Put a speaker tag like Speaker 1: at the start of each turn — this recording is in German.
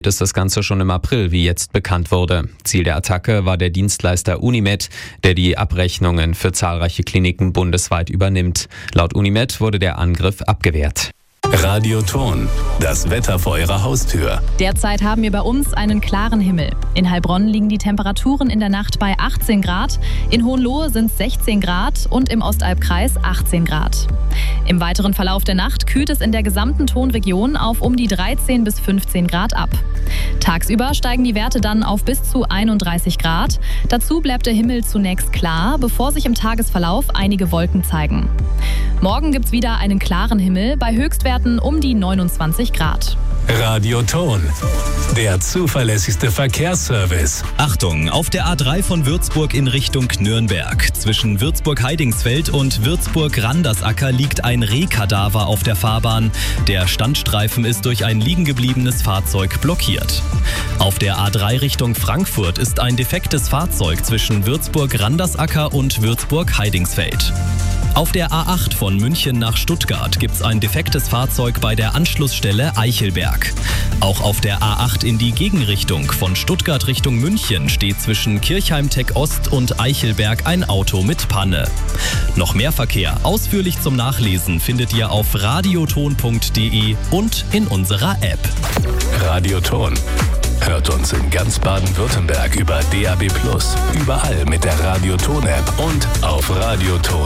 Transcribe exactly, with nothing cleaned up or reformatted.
Speaker 1: ist das Ganze schon im April, wie jetzt bekannt wurde. Ziel der Attacke war der Dienstleister Unimed, der die Abrechnungen für zahlreiche Kliniken bundesweit übernimmt. Laut Unimed wurde der Angriff abgewehrt.
Speaker 2: Radioton, das Wetter vor Ihrer Haustür.
Speaker 3: Derzeit haben wir bei uns einen klaren Himmel. In Heilbronn liegen die Temperaturen in der Nacht bei achtzehn Grad, in Hohenlohe sind es sechzehn Grad und im Ostalbkreis achtzehn Grad. Im weiteren Verlauf der Nacht kühlt es in der gesamten Tonregion auf um die dreizehn bis fünfzehn Grad ab. Tagsüber steigen die Werte dann auf bis zu einunddreißig Grad. Dazu bleibt der Himmel zunächst klar, bevor sich im Tagesverlauf einige Wolken zeigen. Morgen gibt es wieder einen klaren Himmel bei Höchstwerten um die neunundzwanzig Grad.
Speaker 2: Radioton, der zuverlässigste Verkehrsservice.
Speaker 4: Achtung, auf der A drei von Würzburg in Richtung Nürnberg. Zwischen Würzburg-Heidingsfeld und Würzburg-Randersacker liegt ein Rehkadaver auf der Fahrbahn. Der Standstreifen ist durch ein liegengebliebenes Fahrzeug blockiert. Auf der A drei Richtung Frankfurt ist ein defektes Fahrzeug zwischen Würzburg-Randersacker und Würzburg-Heidingsfeld. Auf der A acht von München nach Stuttgart gibt es ein defektes Fahrzeug bei der Anschlussstelle Eichelberg. Auch auf der A acht in die Gegenrichtung von Stuttgart Richtung München steht zwischen Kirchheim-Tech Ost und Eichelberg ein Auto mit Panne. Noch mehr Verkehr ausführlich zum Nachlesen findet ihr auf radioton punkt de und in unserer App.
Speaker 2: Radioton. Hört uns in ganz Baden-Württemberg über D A B plus, überall mit der Radioton-App und auf radioton